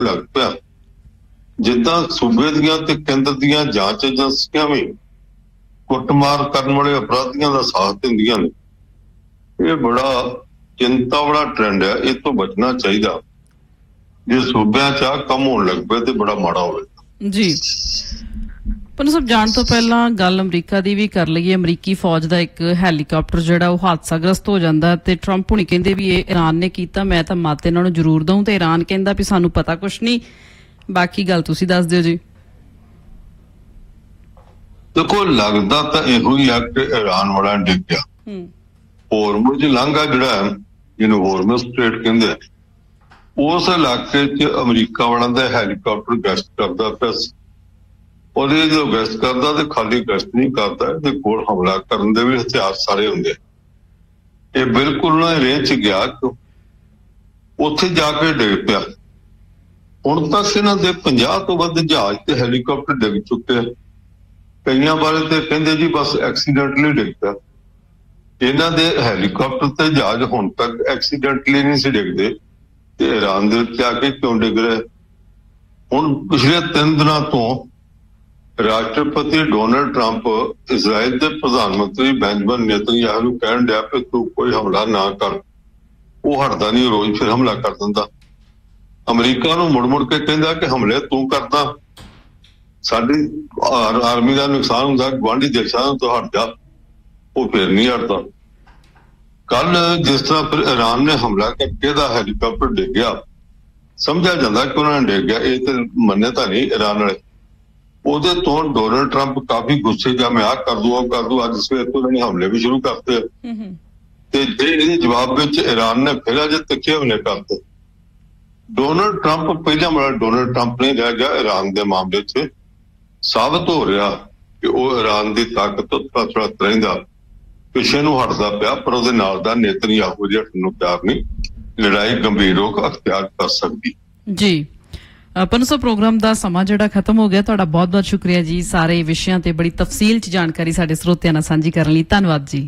ਲੱਗ ਪਿਆ। ਜਿੱਦਾਂ ਸੂਬੇ ਦੀਆਂ ਤੇ ਕੇਂਦਰ ਦੀਆਂ ਜਾਂਚ ਏਜੰਸੀਆਂ ਵੀ ਕੁੱਟਮਾਰ ਕਰਨ ਵਾਲੇ ਅਪਰਾਧੀਆਂ ਦਾ ਸਾਥ ਦਿੰਦੀਆਂ ਨੇ। ਇਹ ਬੜਾ ਚਿੰਤਾ ਵਾਲਾ ਟ੍ਰੈਂਡ ਹੈ, ਇਹ ਤੋਂ ਬਚਣਾ ਚਾਹੀਦਾ। ਜੇ ਸੂਬਿਆਂ 'ਚ ਕੰਮ ਹੋਣ ਲੱਗ ਪਏ ਤੇ ਬੜਾ ਮਾੜਾ ਹੋਵੇਗਾ ਜੀ। ਪੰਨੂ ਸਾਹਿਬ, ਜਾਣ ਤੋਂ ਪਹਿਲਾਂ ਗੱਲ ਅਮਰੀਕਾ ਦੀ ਵੀ ਕਰ ਲਈਏ। ਅਮਰੀਕੀ ਫੌਜ ਦਾ ਇੱਕ ਹੈਲੀਕਾਪਟਰ ਜਿਹੜਾ ਉਹ ਹਾਦਸਾਗ੍ਰਸਤ ਹੋ ਜਾਂਦਾ ਤੇ ਟਰੰਪ ਹੁਣੀ ਕਹਿੰਦੇ ਵੀ ਇਹ ਈਰਾਨ ਨੇ ਕੀਤਾ, ਮੈਂ ਤਾਂ ਮੱਤ ਇਹਨਾਂ ਨੂੰ ਜ਼ਰੂਰ ਦਊਂ, ਤੇ ਈਰਾਨ ਕਹਿੰਦਾ ਵੀ ਸਾਨੂੰ ਪਤਾ ਕੁਛ ਨਹੀਂ। ਬਾਕੀ ਗੱਲ ਤੁਸੀਂ ਦੱਸ ਦਿਓ ਜੀ। ਦੇਖੋ, ਲੱਗਦਾ ਤਾਂ ਇਹੋ ਹੀ ਆ ਕਿ ਈਰਾਨ ਵਾਲਾ ਡਿੱਗ ਗਿਆ। ਹੋਰਮੁਜ਼ ਲਾਂਘਾ ਜਿਹੜਾ ਹੈ, ਜਿਹਨੂੰ ਹੋਰਮੁਜ਼ ਸਟ੍ਰੇਟ ਕਹਿੰਦੇ ਆ, ਉਸ ਇਲਾਕੇ 'ਚ ਅਮਰੀਕਾ ਵਾਲਾ ਦਾ ਹੈਲੀਕਾਪਟਰ ਗਸ਼ਤ ਕਰਦਾ ਪਿਆ ਸੀ। ਔਰ ਇਹ ਜਦੋਂ ਗਸ਼ਤ ਕਰਦਾ ਤੇ ਖਾਲੀ ਗਸ਼ਤ ਨਹੀਂ ਕਰਦਾ, ਇਹਦੇ ਕੋਲ ਹਮਲਾ ਕਰਨ ਦੇ ਵੀ ਹਥਿਆਰ ਸਾਰੇ ਹੁੰਦੇ। ਇਹ ਬਿਲਕੁਲ ਨਾ ਰੇਂਜ 'ਚ ਗਿਆ, ਉੱਥੇ ਜਾ ਕੇ ਡਿੱਗ ਪਿਆ। ਹੁਣ ਤੱਕ ਇਹਨਾਂ ਦੇ 50 ਤੋਂ ਵੱਧ ਜਹਾਜ਼ ਤੇ ਹੈਲੀਕਾਪਟਰ ਡਿੱਗ ਚੁੱਕੇ ਆ। ਕਈਆਂ ਬਾਰੇ ਤੇ ਕਹਿੰਦੇ ਜੀ ਬਸ ਐਕਸੀਡੈਂਟਲੀ ਡਿੱਗ ਪਿਆ। ਇਹਨਾਂ ਦੇ ਹੈਲੀਕਾਪਟਰ ਤੇ ਜਹਾਜ਼ ਹੁਣ ਤੱਕ ਐਕਸੀਡੈਂਟਲੀ ਨਹੀਂ ਸੀ ਡਿੱਗਦੇ, ਤੇ ਈਰਾਨ ਦੇ ਉੱਤੇ ਆ ਕੇ ਕਿਉਂ ਡਿੱਗ ਰਹੇ? ਹੁਣ ਪਿਛਲੇ 3 ਦਿਨਾਂ ਤੋਂ ਰਾਸ਼ਟਰਪਤੀ ਡੋਨਾਲਡ ਟਰੰਪ ਇਜ਼ਰਾਈਲ ਦੇ ਪ੍ਰਧਾਨ ਮੰਤਰੀ ਬੈਂਜਾਮਿਨ ਨੇਤਨਯਾਹੂ ਨੂੰ ਕਹਿਣ ਡਿਆ ਕਿ ਤੂੰ ਕੋਈ ਹਮਲਾ ਨਾ ਕਰ। ਉਹ ਹਟਦਾ ਨਹੀਂ, ਰੋਜ਼ ਫਿਰ ਹਮਲਾ ਕਰ ਦਿੰਦਾ। ਅਮਰੀਕਾ ਨੂੰ ਮੁੜ ਮੁੜ ਕੇ ਕਹਿੰਦਾ ਕਿ ਹਮਲੇ ਤੂੰ ਕਰਦਾ, ਸਾਡੀ ਆਰਮੀ ਦਾ ਨੁਕਸਾਨ ਹੁੰਦਾ, ਗੁਆਂਢੀ ਦੇਸ਼ਾਂ ਨੂੰ ਤੂੰ ਹਟ ਜਾ। ਉਹ ਫਿਰ ਨਹੀਂ ਹਟਦਾ। ਕੱਲ ਜਿਸ ਤਰ੍ਹਾਂ ਫਿਰ ਈਰਾਨ ਨੇ ਹਮਲਾ ਕਰਕੇ ਇਹਦਾ ਹੈਲੀਕਾਪਟਰ ਡਿੱਗਿਆ, ਸਮਝਿਆ ਜਾਂਦਾ ਕਿ ਉਹਨਾਂ ਨੇ ਡਿੱਗ ਗਿਆ, ਇਹ ਤੇ ਮੰਨੇ ਤਾਂ ਨਹੀਂ ਈਰਾਨ ਵਾਲੇ। ਉਹਦੇ ਤੋਂ ਡੋਨਾਲਡ ਟਰੰਪ ਕਾਫੀ ਗੁੱਸੇ 'ਚ, ਮੈਂ ਆਹ ਕਰ ਦੂ ਉਹ ਕਰ ਦੂ। ਅੱਜ ਸਵੇਰ ਤੋਂ ਉਹਨਾਂ ਨੇ ਹਮਲੇ ਵੀ ਸ਼ੁਰੂ ਕਰਤੇ ਤੇ ਇਹਦੇ ਜਵਾਬ ਵਿੱਚ ਈਰਾਨ ਨੇ ਫਿਰ ਅਜੇ ਤਿੱਖੇ ਹਮਲੇ ਕਰਤੇ। ਡੋਨਾਲਡ ਟਰੰਪ ਪਹਿਲਾਂ ਵਾਲਾ ਡੋਨਾਲਡ ਟਰੰਪ ਨਹੀਂ ਰਹਿ ਗਿਆ। ਈਰਾਨ ਦੇ ਮਾਮਲੇ 'ਚ ਸਾਬਤ ਹੋ ਰਿਹਾ ਕਿ ਉਹ ਈਰਾਨ ਦੀ ਤਾਕਤ ਤੋਂ ਥੋੜਾ ਰਹਿੰਦਾ, ਪਿੱਛੇ ਨੂੰ ਹਟਦਾ ਪਿਆ, ਪਰ ਉਹਦੇ ਨਾਲ ਦਾ ਨੇਤਨਯਾਹੂ ਜੇ ਹਟਣ ਨੂੰ ਤਿਆਰ ਨਹੀਂ। ਲੜਾਈ ਗੰਭੀਰ ਰੂਪ ਅਖਤਿਆਰ ਕਰ ਸਕਦੀ ਜੀ। ਪੰਨੂ ਸਾਹਿਬ, ਪ੍ਰੋਗਰਾਮ ਦਾ ਸਮਾਂ ਜਿਹੜਾ ਖਤਮ ਹੋ ਗਿਆ। ਤੁਹਾਡਾ ਬਹੁਤ ਬਹੁਤ ਸ਼ੁਕਰੀਆ ਜੀ, ਸਾਰੇ ਵਿਸ਼ਿਆਂ ਤੇ ਬੜੀ ਤਫਸੀਲ 'ਚ ਜਾਣਕਾਰੀ ਸਾਡੇ ਸਰੋਤਿਆਂ ਨਾਲ ਸਾਂਝੀ ਕਰਨ ਲਈ। ਧੰਨਵਾਦ ਜੀ।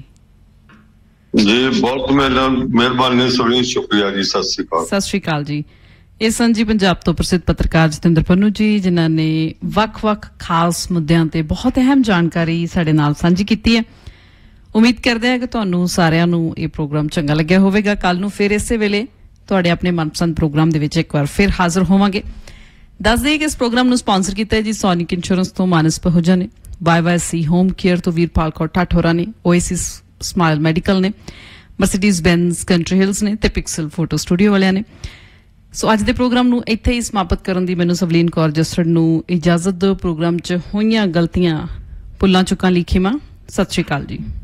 ਜੀ ਬਹੁਤ ਮਿਹਰਬਾਨੀ, ਸਭੀ ਸ਼ੁਕਰੀਆ ਜੀ। ਸਤਿ ਸ਼੍ਰੀ ਅਕਾਲ। ਸਤਿ ਸ਼੍ਰੀ ਅਕਾਲ ਜੀ। ਇਹ ਸਨ ਜੀ ਪੰਜਾਬ ਤੋਂ ਪ੍ਰਸਿੱਧ ਪੱਤਰਕਾਰ ਜਤਿੰਦਰ ਪੰਨੂ ਜੀ, ਜਿਨ੍ਹਾਂ ਨੇ ਵੱਖ-ਵੱਖ ਖਾਸ ਮੁੱਦਿਆਂ ਤੇ ਬਹੁਤ ਅਹਿਮ ਜਾਣਕਾਰੀ ਸਾਡੇ ਨਾਲ ਸਾਂਝੀ ਕੀਤੀ ਹੈ। ਉਮੀਦ ਕਰਦੇ ਹਾਂ ਕਿ ਤੁਹਾਨੂੰ ਸਾਰਿਆਂ ਨੂੰ ਇਹ ਪ੍ਰੋਗਰਾਮ ਚੰਗਾ ਲੱਗਿਆ ਹੋਵੇਗਾ। ਕੱਲ ਨੂੰ ਫਿਰ ਇਸੇ ਵੇਲੇ ਤੁਹਾਡੇ ਆਪਣੇ ਮਨਪਸੰਦ ਪ੍ਰੋਗਰਾਮ ਦੇ ਵਿੱਚ ਇੱਕ ਵਾਰ ਫਿਰ ਹਾਜ਼ਰ ਹੋਵਾਂਗੇ। ਦੱਸ ਦਈਏ ਕਿ ਇਸ ਪ੍ਰੋਗਰਾਮ ਨੂੰ ਸਪਾਂਸਰ ਕੀਤਾ ਹੈ ਜੀ ਸੋਨਿਕ ਇੰਸ਼ੋਰੈਂਸ ਤੋਂ ਮਾਨਸ ਪਹੁਜਾ ਨੇ, YYC ਹੋਮ ਕੇਅਰ ਤੋਂ ਵੀਰਪਾਲ ਕੌਰ ਠਾਠੋਰਾ ਨੇ, ਓਏਸਿਸ ਸਮਾਈਲ ਮੈਡੀਕਲ ਨੇ, ਮਰਸੀਡੀਜ਼ ਬੈਂਜ਼ ਕੰਟਰੀ ਹਿਲਸ ਨੇ ਤੇ ਪਿਕਸਲ ਫੋਟੋ ਸਟੂਡੀਓ ਵਾਲਿਆਂ ਨੇ। ਸੋ ਅੱਜ ਦੇ ਪ੍ਰੋਗਰਾਮ ਨੂੰ ਇੱਥੇ ਹੀ ਸਮਾਪਤ ਕਰਨ ਦੀ ਮੈਨੂੰ ਸਵਲੀਨ ਕੌਰ ਜਸੜ ਨੂੰ ਇਜਾਜ਼ਤ ਦਿਓ। ਪ੍ਰੋਗਰਾਮ 'ਚ ਹੋਈਆਂ ਗਲਤੀਆਂ, ਭੁੱਲਾਂ ਚੁੱਕਾਂ ਲਈ ਖਿਮਾ। ਸਤਿ ਸ਼੍ਰੀ ਅਕਾਲ ਜੀ।